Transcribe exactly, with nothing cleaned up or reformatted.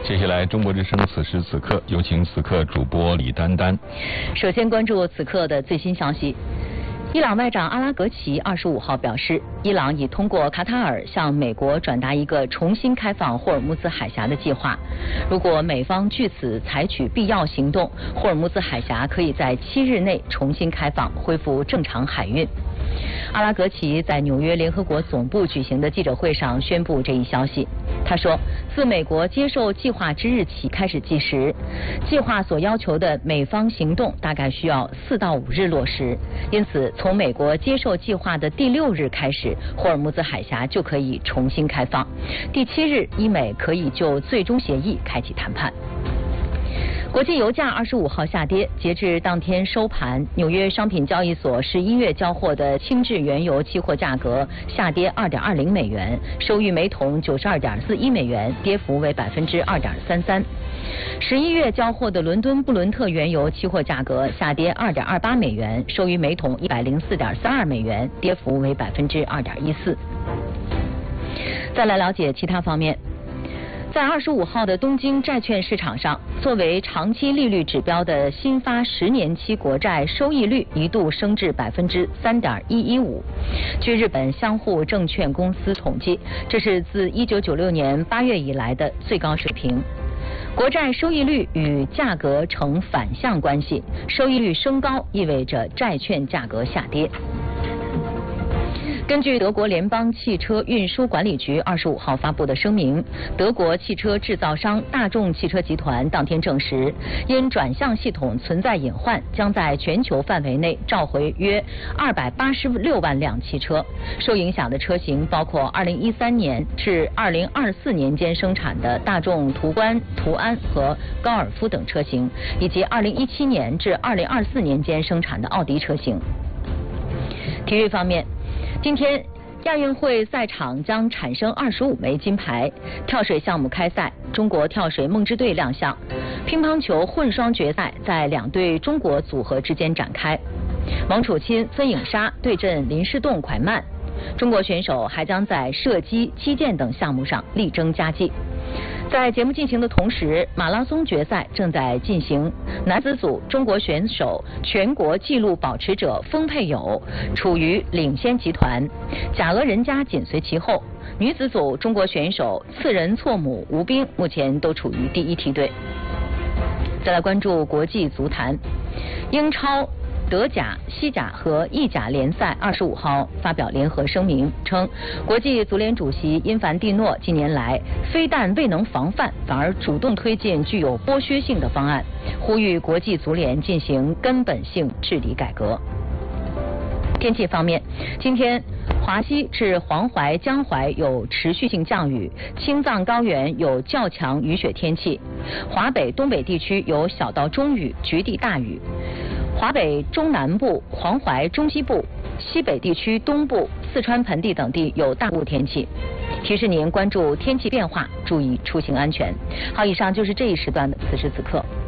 接下来，中国之声此时此刻有请此刻主播李丹丹。 首先关注此刻的最新消息。伊朗外长阿拉格齐二十五号表示，伊朗已通过卡塔尔向美国转达一个重新开放霍尔木兹海峡的计划。如果美方据此采取必要行动，霍尔木兹海峡可以在七日内重新开放，恢复正常海运。阿拉格齐在纽约联合国总部举行的记者会上宣布这一消息。他说，自美国接受计划之日起开始计时，计划所要求的美方行动大概需要四到五日落实。因此，从美国接受计划的第六日开始，霍尔木兹海峡就可以重新开放。第七日，伊美可以就最终协议开启谈判。国际油价二十五号下跌，截至当天收盘，纽约商品交易所十一月交货的轻质原油期货价格下跌二点二零美元，收于每桶九十二点四一美元，跌幅为百分之二点三三。十一月交货的伦敦布伦特原油期货价格下跌二点二八美元，收于每桶一百零四点三二美元，跌幅为百分之二点一四。再来了解其他方面。在二十五号的东京债券市场上，作为长期利率指标的新发十年期国债收益率一度升至百分之三点一一五。据日本相互证券公司统计，这是自一九九六年八月以来的最高水平。国债收益率与价格呈反向关系，收益率升高意味着债券价格下跌。根据德国联邦汽车运输管理局二十五号发布的声明，德国汽车制造商大众汽车集团当天证实，因转向系统存在隐患，将在全球范围内召回约二百八十六万辆汽车。受影响的车型包括二零一三年至二零二四年间生产的大众途观、途安和高尔夫等车型，以及二零一七年至二零二四年间生产的奥迪车型。体育方面，今天亚运会赛场将产生二十五枚金牌。跳水项目开赛，中国跳水梦之队亮相。乒乓球混双决赛在两队中国组合之间展开。王楚钦、孙颖莎对阵林诗栋、蒯曼。中国选手还将在射击、击剑等项目上力争佳绩。在节目进行的同时，马拉松决赛正在进行。男子组中国选手全国纪录保持者封佩友处于领先集团，贾俄人家紧随其后。女子组中国选手次仁错母吴冰目前都处于第一梯队。再来关注国际足坛，英超、德甲、西甲和意甲联赛二十五号发表联合声明，称国际足联主席因凡蒂诺近年来非但未能防范，反而主动推进具有剥削性的方案，呼吁国际足联进行根本性治理改革。天气方面，今天华西至黄淮、江淮有持续性降雨，青藏高原有较强雨雪天气，华北、东北地区有小到中雨，局地大雨。华北中南部、黄淮中西部、西北地区东部、四川盆地等地有大雾天气。提示您关注天气变化，注意出行安全。好，以上就是这一时段的此时此刻。